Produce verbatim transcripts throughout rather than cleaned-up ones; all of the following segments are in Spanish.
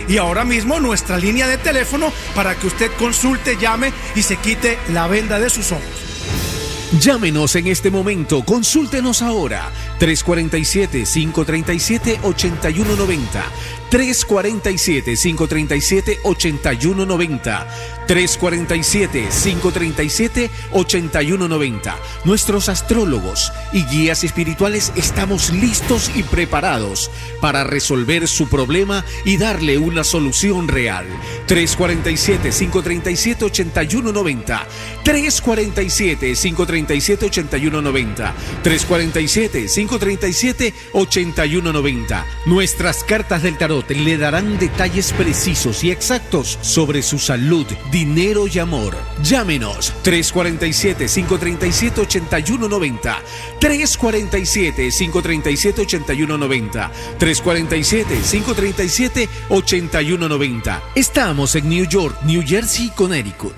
y ahora mismo nuestra línea de teléfono para que usted consulte, llame y se quite la venda de sus ojos. Llámenos en este momento, consúltenos ahora, tres cuatro siete, cinco tres siete, ocho uno nueve cero, tres cuatro siete, cinco tres siete, ocho uno nueve cero, tres cuatro siete, cinco tres siete, ocho uno nueve cero. Nuestros astrólogos y guías espirituales estamos listos y preparados para resolver su problema y darle una solución real. tres cuatro siete, cinco tres siete, ocho uno nueve cero, tres cuatro siete, cinco tres siete, ocho uno nueve cero, tres cuatro siete, cinco tres siete, ocho uno nueve cero. Nuestras cartas del tarot le darán detalles precisos y exactos sobre su salud, dinero y amor. Llámenos tres cuatro siete, cinco tres siete, ocho uno nueve cero, tres cuatro siete, cinco tres siete, ocho uno nueve cero, tres cuatro siete, cinco tres siete, ocho uno nueve cero. Estamos en New York, New Jersey y Connecticut.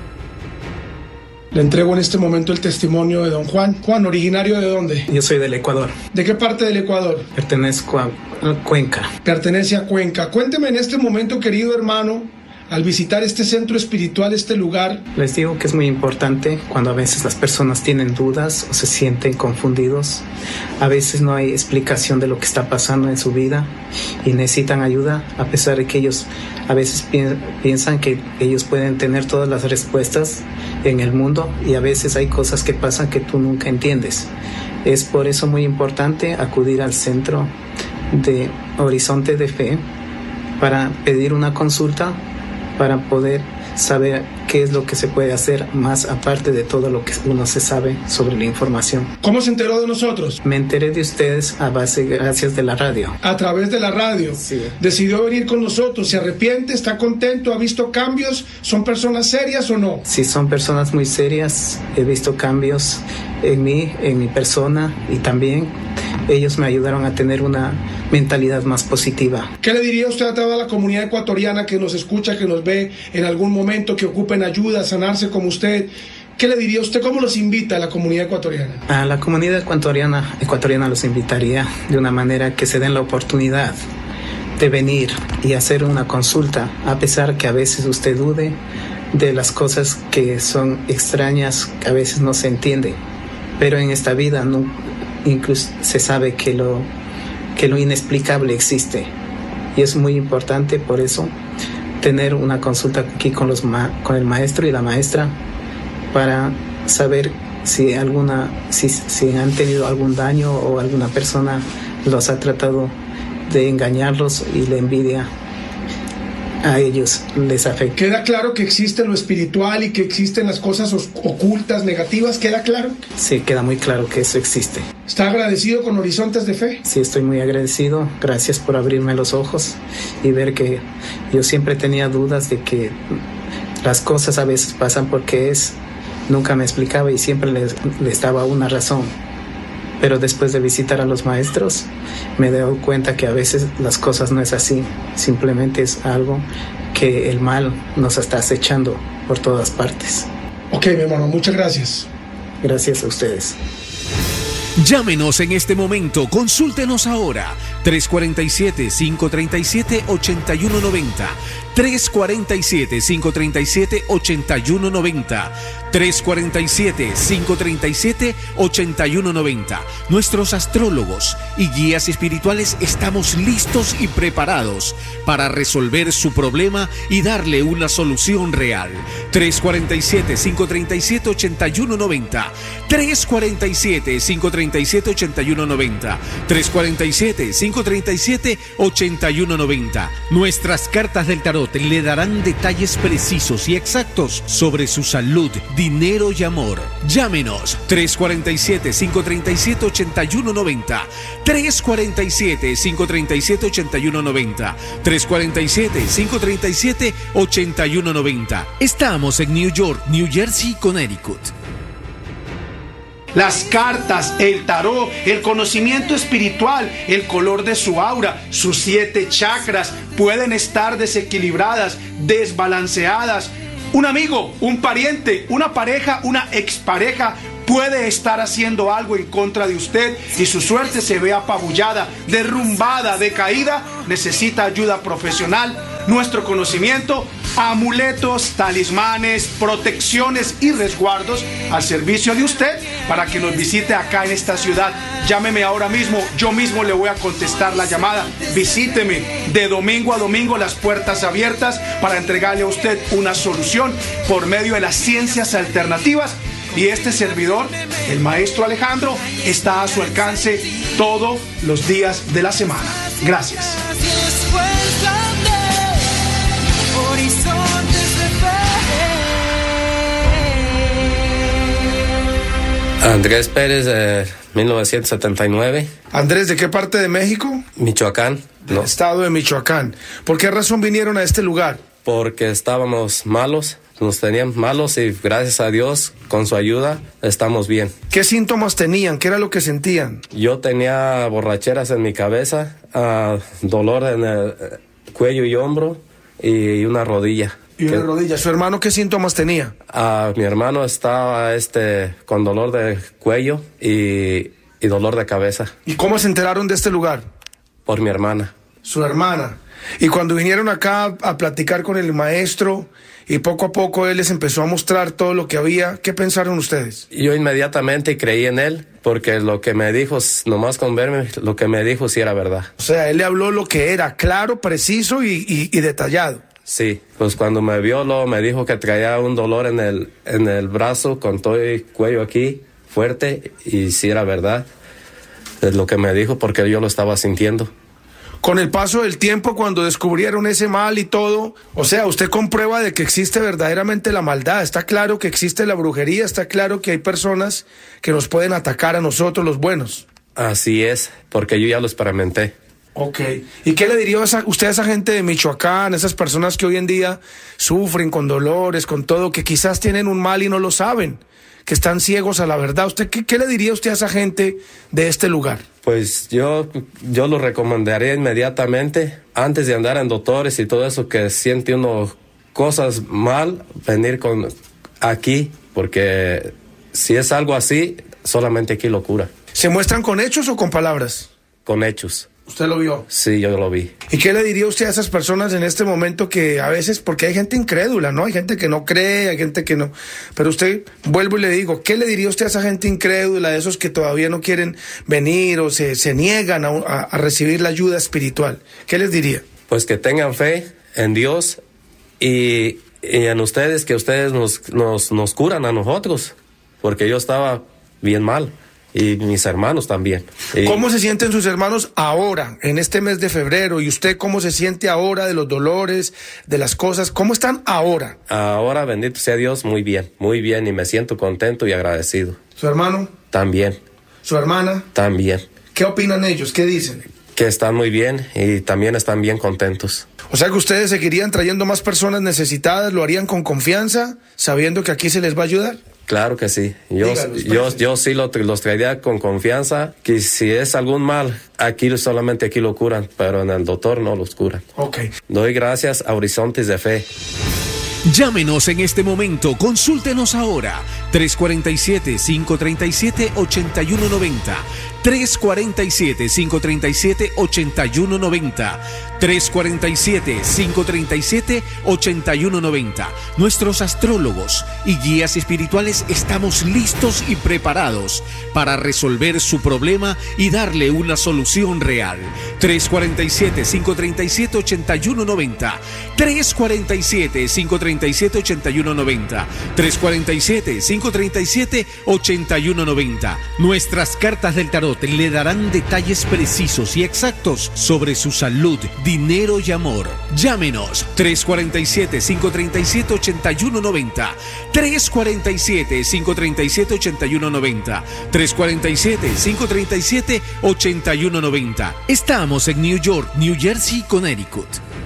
Le entrego en este momento el testimonio de don Juan. Juan, ¿originario de dónde? Yo soy del Ecuador. ¿De qué parte del Ecuador? Pertenezco a Cuenca. Pertenece a Cuenca. Cuénteme en este momento, querido hermano, al visitar este centro espiritual, este lugar. Les digo que es muy importante cuando a veces las personas tienen dudas o se sienten confundidos. A veces no hay explicación de lo que está pasando en su vida y necesitan ayuda, a pesar de que ellos a veces pi- piensan que ellos pueden tener todas las respuestas en el mundo, y a veces hay cosas que pasan que tú nunca entiendes. Es por eso muy importante acudir al centro de Horizonte de Fe para pedir una consulta, para poder saber qué es lo que se puede hacer más aparte de todo lo que uno se sabe sobre la información. ¿Cómo se enteró de nosotros? Me enteré de ustedes a base gracias de la radio. A través de la radio. Sí. Decidió venir con nosotros. ¿Se arrepiente? ¿Está contento? ¿Ha visto cambios? ¿Son personas serias o no? Sí, son personas muy serias. He visto cambios en mí, en mi persona, y también ellos me ayudaron a tener una mentalidad más positiva. ¿Qué le diría usted a toda la comunidad ecuatoriana que nos escucha, que nos ve en algún momento, que ocupen ayuda, sanarse como usted? ¿Qué le diría usted? ¿Cómo los invita a la comunidad ecuatoriana? A la comunidad ecuatoriana, ecuatoriana los invitaría de una manera que se den la oportunidad de venir y hacer una consulta, a pesar que a veces usted dude de las cosas que son extrañas, que a veces no se entiende. Pero en esta vida no, incluso se sabe que lo, que lo inexplicable existe. Y es muy importante por eso tener una consulta aquí con, los ma- con el maestro y la maestra para saber si, alguna, si, si han tenido algún daño o alguna persona los ha tratado de engañarlos y la envidia a ellos les afecta. ¿Queda claro que existe lo espiritual y que existen las cosas os- ocultas, negativas? ¿Queda claro? Sí, queda muy claro que eso existe. ¿Está agradecido con Horizontes de Fe? Sí, estoy muy agradecido. Gracias por abrirme los ojos y ver que yo siempre tenía dudas de que las cosas a veces pasan porque es. Nunca me explicaba y siempre les, les daba una razón. Pero después de visitar a los maestros, me he dado cuenta que a veces las cosas no es así. Simplemente es algo que el mal nos está acechando por todas partes. Ok, mi hermano, muchas gracias. Gracias a ustedes. Llámenos en este momento, consúltenos ahora, tres cuatro siete, cinco tres siete, ocho uno nueve cero, tres cuatro siete, cinco tres siete, ocho uno nueve cero, tres cuatro siete, cinco tres siete, ocho uno nueve cero. Nuestros astrólogos y guías espirituales estamos listos y preparados para resolver su problema y darle una solución real. tres cuatro siete, cinco tres siete, ocho uno nueve cero, tres cuatro siete, cinco tres siete, ocho uno nueve cero, tres cuatro siete, cinco tres siete, ocho uno nueve cero. Nuestras cartas del tarot le darán detalles precisos y exactos sobre su salud, dinero y amor. Llámenos tres cuatro siete, cinco tres siete, ocho uno nueve cero, tres cuatro siete, cinco tres siete, ocho uno nueve cero, tres cuatro siete, cinco tres siete, ocho uno nueve cero. Estamos en New York, New Jersey y Connecticut. Las cartas, el tarot, el conocimiento espiritual, el color de su aura, sus siete chakras pueden estar desequilibradas, desbalanceadas. Un amigo, un pariente, una pareja, una expareja puede estar haciendo algo en contra de usted y su suerte se ve apabullada, derrumbada, decaída. Necesita ayuda profesional. nuestro conocimiento, amuletos, talismanes, protecciones y resguardos al servicio de usted para que nos visite acá en esta ciudad. Llámeme ahora mismo, yo mismo le voy a contestar la llamada. Visíteme de domingo a domingo, las puertas abiertas para entregarle a usted una solución por medio de las ciencias alternativas. Y este servidor, el maestro Alejandro, está a su alcance todos los días de la semana. Gracias. Andrés Pérez, eh, mil novecientos setenta y nueve. Andrés, ¿de qué parte de México? Michoacán. Del No, estado de Michoacán. ¿Por qué razón vinieron a este lugar? porque estábamos malos, nos tenían malos y gracias a Dios, con su ayuda, estamos bien. ¿Qué síntomas tenían? ¿Qué era lo que sentían? Yo tenía borracheras en mi cabeza, uh, dolor en el cuello y hombro y una rodilla. Y una rodilla. ¿Su hermano qué síntomas tenía? Uh, mi hermano estaba este, con dolor de cuello y, y dolor de cabeza. ¿Y cómo se enteraron de este lugar? Por mi hermana. Su hermana. Y cuando vinieron acá a platicar con el maestro y poco a poco él les empezó a mostrar todo lo que había, ¿qué pensaron ustedes? Yo inmediatamente creí en él porque lo que me dijo, nomás con verme, lo que me dijo sí era verdad. O sea, él le habló lo que era, claro, preciso y, y, y detallado. Sí, pues cuando me vio, lo, me dijo que traía un dolor en el, en el brazo con todo el cuello aquí, fuerte, y sí era verdad. Es lo que me dijo porque yo lo estaba sintiendo. Con el paso del tiempo, cuando descubrieron ese mal y todo, o sea, usted comprueba de que existe verdaderamente la maldad, está claro que existe la brujería, está claro que hay personas que nos pueden atacar a nosotros los buenos. Así es, porque yo ya lo experimenté. Ok. ¿Y qué le diría a esa, usted a esa gente de Michoacán, esas personas que hoy en día sufren con dolores, con todo, que quizás tienen un mal y no lo saben, que están ciegos a la verdad? ¿Usted qué, qué le diría usted a esa gente de este lugar? Pues yo, yo lo recomendaría inmediatamente, antes de andar en doctores y todo eso, que siente uno cosas mal, venir con aquí, porque si es algo así, solamente aquí lo cura. ¿Se muestran con hechos o con palabras? Con hechos. ¿Usted lo vio? Sí, yo lo vi. ¿Y qué le diría usted a esas personas en este momento que a veces, porque hay gente incrédula, ¿no? Hay gente que no cree, hay gente que no... Pero usted, vuelvo y le digo, ¿qué le diría usted a esa gente incrédula, de esos que todavía no quieren venir o se, se niegan a, a, a recibir la ayuda espiritual? ¿Qué les diría? Pues que tengan fe en Dios y, y en ustedes, que ustedes nos, nos, nos curan a nosotros, porque yo estaba bien mal. Y mis hermanos también. Y ¿cómo se sienten sus hermanos ahora, en este mes de febrero? ¿Y usted cómo se siente ahora de los dolores, de las cosas? ¿Cómo están ahora? Ahora, bendito sea Dios, muy bien, muy bien. Y me siento contento y agradecido. ¿Su hermano? También. ¿Su hermana? También. ¿Qué opinan ellos? ¿Qué dicen? Que están muy bien y también están bien contentos. O sea que ustedes seguirían trayendo más personas necesitadas, lo harían con confianza, sabiendo que aquí se les va a ayudar. Claro que sí. Yo, Dígalos, yo, yo sí lo, los traería con confianza, que si es algún mal, aquí solamente aquí lo curan, pero en el doctor no los curan. Ok. Doy gracias a Horizontes de Fe. Llámenos en este momento, consúltenos ahora, tres cuatro siete, cinco tres siete, ocho uno nueve cero, tres cuatro siete, cinco tres siete, ocho uno nueve cero, tres cuatro siete, cinco tres siete, ocho uno nueve cero. Nuestros astrólogos y guías espirituales estamos listos y preparados para resolver su problema y darle una solución real. tres cuatro siete, cinco tres siete, ocho uno nueve cero, tres cuatro siete, cinco tres siete, ocho uno nueve cero, tres cuatro siete, cinco tres siete, ocho uno nueve cero. Nuestras cartas del tarot le darán detalles precisos y exactos sobre su salud, dinero y amor. Llámenos tres cuatro siete, cinco tres siete, ocho uno nueve cero, tres cuatro siete, cinco tres siete, ocho uno nueve cero, tres cuatro siete, cinco tres siete, ocho uno nueve cero. Estamos en New York, New Jersey y Connecticut.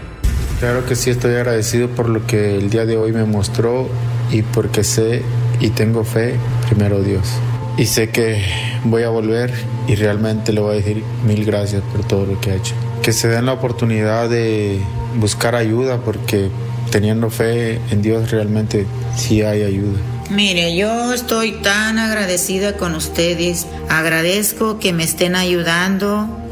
Claro que sí, estoy agradecido por lo que el día de hoy me mostró y porque sé y tengo fe, primero Dios. Y sé que voy a volver y realmente le voy a decir mil gracias por todo lo que ha hecho. Que se den la oportunidad de buscar ayuda, porque teniendo fe en Dios realmente sí hay ayuda. Mire, yo estoy tan agradecida con ustedes. Agradezco que me estén ayudando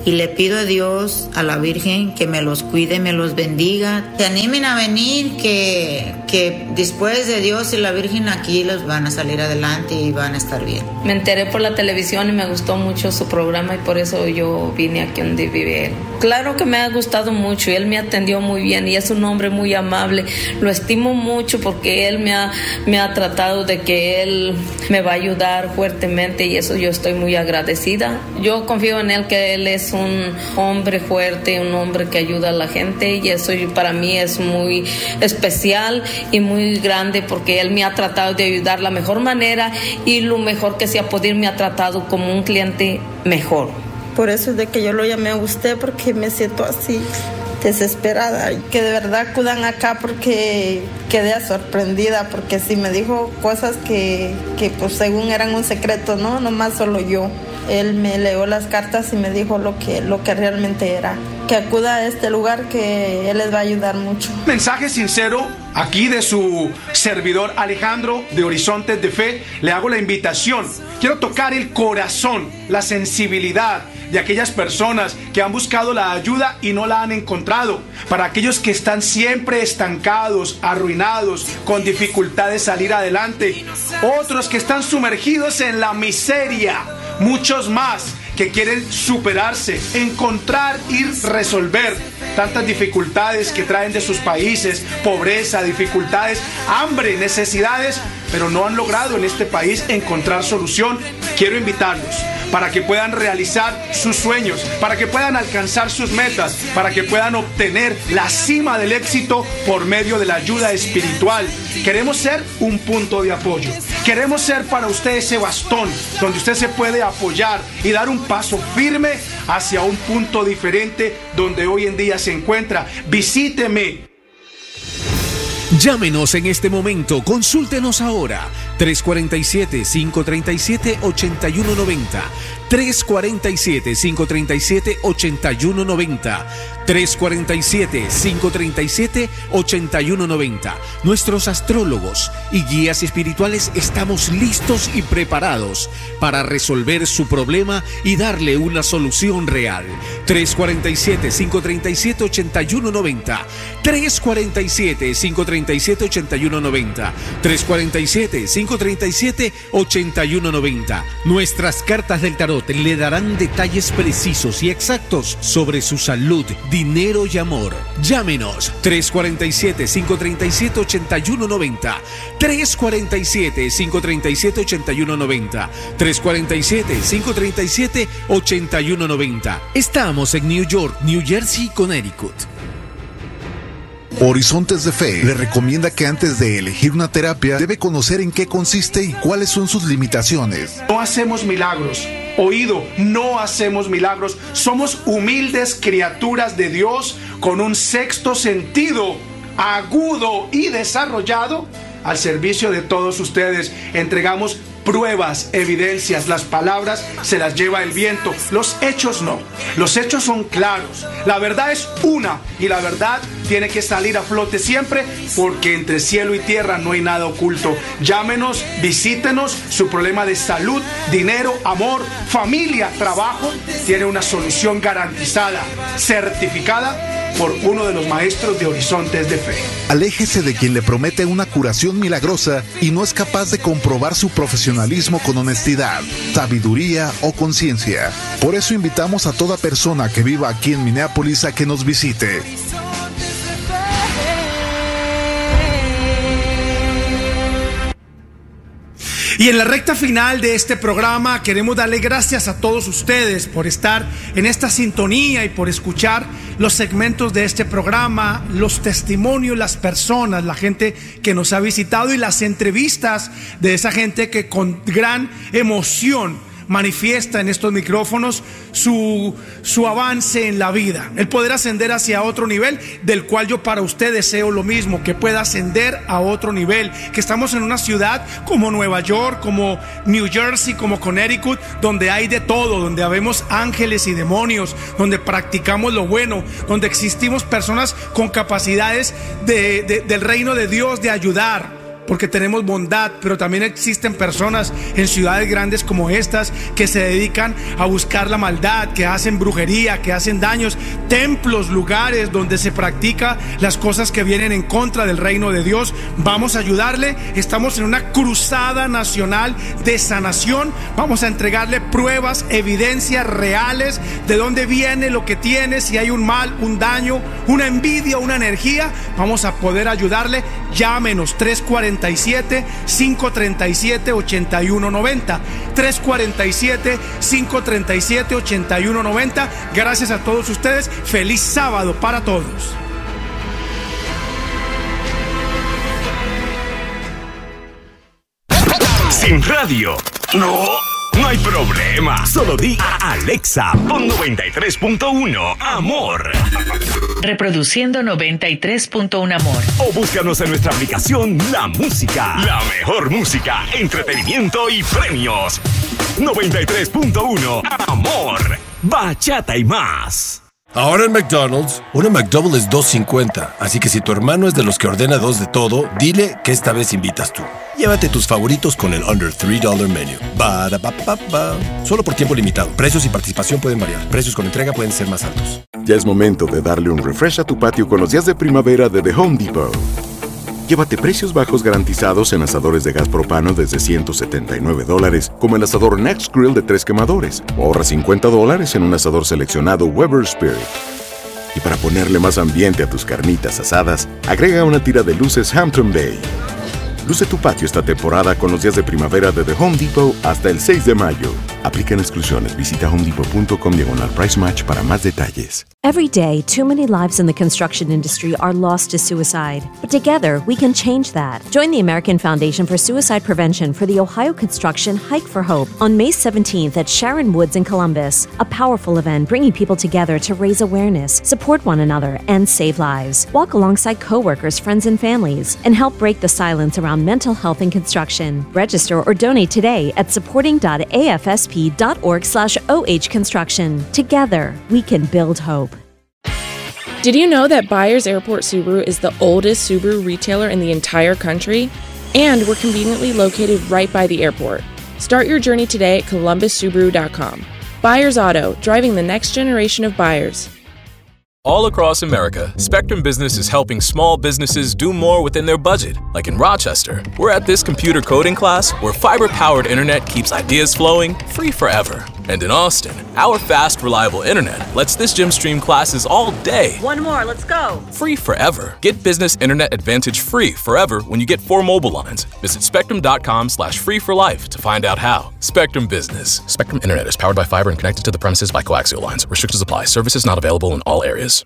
y le pido a Dios, a la Virgen, que me los cuide, me los bendiga. Se animen a venir, que, que después de Dios y la Virgen aquí los van a salir adelante y van a estar bien. Me enteré por la televisión y me gustó mucho su programa y por eso yo vine aquí donde vive él. Claro que me ha gustado mucho y él me atendió muy bien y es un hombre muy amable. Lo estimo mucho porque él me ha, me ha tratado de que él me va a ayudar fuertemente y eso yo estoy muy agradecida. Yo confío en él, que él es un hombre fuerte, un hombre que ayuda a la gente y eso para mí es muy especial y muy grande porque él me ha tratado de ayudar de la mejor manera y lo mejor que se ha podido, me ha tratado como un cliente mejor. Por eso es de que yo lo llamé a usted, porque me siento así desesperada y que de verdad acudan acá, porque quedé sorprendida, porque sí me dijo cosas que, que pues según eran un secreto, no, nomás solo yo. Él me leyó las cartas y me dijo lo que, lo que realmente era. Que acuda a este lugar, que él les va a ayudar mucho. Mensaje sincero aquí de su servidor Alejandro de Horizontes de Fe. Le hago la invitación. Quiero tocar el corazón, la sensibilidad de aquellas personas que han buscado la ayuda y no la han encontrado. Para aquellos que están siempre estancados, arruinados, con dificultad de salir adelante. Otros que están sumergidos en la miseria. Muchos más que quieren superarse, encontrar y resolver tantas dificultades que traen de sus países, pobreza, dificultades, hambre, necesidades, pero no han logrado en este país encontrar solución. Quiero invitarlos para que puedan realizar sus sueños, para que puedan alcanzar sus metas, para que puedan obtener la cima del éxito por medio de la ayuda espiritual. Queremos ser un punto de apoyo. Queremos ser para usted ese bastón donde usted se puede apoyar y dar un paso firme hacia un punto diferente donde hoy en día se encuentra. Visíteme. Llámenos en este momento, consúltenos ahora. tres cuatro siete, cinco tres siete, ocho uno nueve cero. tres cuatro siete, cinco tres siete, ocho uno nueve cero. tres cuatro siete, cinco tres siete, ocho uno nueve cero. Nuestros astrólogos y guías espirituales estamos listos y preparados para resolver su problema y darle una solución real. tres cuatro siete, cinco tres siete, ocho uno nueve cero. tres cuatro siete, cinco tres siete, ocho uno nueve cero. tres cuatro siete, cinco tres siete, ocho uno nueve cero. Nuestras cartas del tarot le darán detalles precisos y exactos sobre su salud, dinero y amor. Llámenos tres cuatro siete, cinco tres siete, ocho uno nueve cero. tres cuatro siete, cinco tres siete, ocho uno nueve cero. tres cuatro siete, cinco tres siete, ocho uno nueve cero. Estamos en New York, New Jersey, Connecticut. Horizontes de Fe le recomienda que antes de elegir una terapia debe conocer en qué consiste y cuáles son sus limitaciones. No hacemos milagros. Oído, no hacemos milagros. Somos humildes criaturas de Dios con un sexto sentido agudo y desarrollado al servicio de todos ustedes. Entregamos pruebas, evidencias. Las palabras se las lleva el viento, los hechos no. Los hechos son claros. La verdad es una y la verdad tiene que salir a flote siempre, porque entre cielo y tierra no hay nada oculto. Llámenos, visítenos. Su problema de salud, dinero, amor, familia, trabajo tiene una solución garantizada, certificada por uno de los maestros de Horizontes de Fe. Aléjese de quien le promete una curación milagrosa y no es capaz de comprobar su profesionalismo con honestidad, sabiduría o conciencia. Por eso invitamos a toda persona que viva aquí en Minneapolis a que nos visite. Y en la recta final de este programa queremos darle gracias a todos ustedes por estar en esta sintonía y por escuchar los segmentos de este programa, los testimonios, las personas, la gente que nos ha visitado y las entrevistas de esa gente que con gran emoción manifiesta en estos micrófonos su, su avance en la vida, el poder ascender hacia otro nivel, del cual yo para usted deseo lo mismo, que pueda ascender a otro nivel, que estamos en una ciudad como Nueva York, como New Jersey, como Connecticut, donde hay de todo, donde habemos ángeles y demonios, donde practicamos lo bueno, donde existimos personas con capacidades de, de, del reino de Dios de ayudar. porque tenemos bondad, pero también existen personas en ciudades grandes como estas que se dedican a buscar la maldad, que hacen brujería, que hacen daños, templos, lugares donde se practica las cosas que vienen en contra del reino de Dios. Vamos a ayudarle. Estamos en una cruzada nacional de sanación. Vamos a entregarle pruebas, evidencias reales de dónde viene lo que tiene, si hay un mal, un daño, una envidia, una energía. Vamos a poder ayudarle. Llámenos tres cuatro siete, cinco tres siete, ocho uno nueve cero, tres cuatro siete, cinco tres siete, ocho uno nueve cero. Gracias a todos ustedes. Feliz sábado para todos. Sin radio, no, no hay problema. Solo di a Alexa, pon noventa y tres punto uno Amor. Reproduciendo noventa y tres punto uno Amor. O búscanos en nuestra aplicación La Música. La mejor música, entretenimiento y premios. noventa y tres punto uno Amor. Bachata y más. Ahora en McDonald's, una McDouble es dos cincuenta, así que si tu hermano es de los que ordena dos de todo, dile que esta vez invitas tú. Llévate tus favoritos con el Under tres dollar Menu. Ba-da-ba-ba-ba. Solo por tiempo limitado. Precios y participación pueden variar. Precios con entrega pueden ser más altos. Ya es momento de darle un refresh a tu patio con los días de primavera de The Home Depot. Llévate precios bajos garantizados en asadores de gas propano desde ciento setenta y nueve dólares, como el asador Next Grill de tres quemadores. O ahorra cincuenta dólares en un asador seleccionado Weber Spirit. Y para ponerle más ambiente a tus carnitas asadas, agrega una tira de luces Hampton Bay. Luce tu patio esta temporada con los días de primavera de The Home Depot hasta el seis de mayo. Aplican exclusiones. Visita homedepot punto com diagonal price match para más detalles. Every day, too many lives in the construction industry are lost to suicide. But together, we can change that. Join the American Foundation for Suicide Prevention for the Ohio Construction Hike for Hope on May seventeenth at Sharon Woods in Columbus. A powerful event bringing people together to raise awareness, support one another, and save lives. Walk alongside coworkers, friends, and families, and help break the silence around mental health in construction. Register or donate today at supporting dot a f s p dot org slash o h construction. Together, we can build hope. Did you know that Byers Airport Subaru is the oldest Subaru retailer in the entire country? And we're conveniently located right by the airport. Start your journey today at columbus subaru dot com. Byers Auto, driving the next generation of buyers. All across America, Spectrum Business is helping small businesses do more within their budget. Like in Rochester, we're at this computer coding class where fiber-powered internet keeps ideas flowing free forever. And in Austin, our fast, reliable internet lets this gym stream classes all day. One more, let's go. Free forever. Get Business Internet Advantage free forever when you get four mobile lines. Visit spectrum dot com slash free for life to find out how. Spectrum Business. Spectrum Internet is powered by fiber and connected to the premises by coaxial lines. Restrictions apply. Services not available in all areas.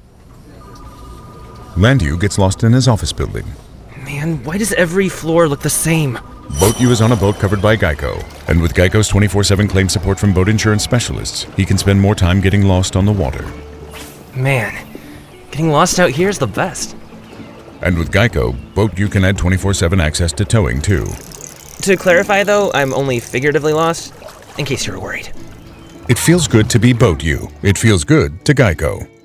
Landu gets lost in his office building. Man, why does every floor look the same? BoatU is on a boat covered by Geico. And with Geico's twenty-four seven claim support from boat insurance specialists, he can spend more time getting lost on the water. Man, getting lost out here is the best. And with Geico, BoatU can add twenty-four seven access to towing, too. To clarify, though, I'm only figuratively lost, in case you were worried. It feels good to be BoatU. It feels good to Geico.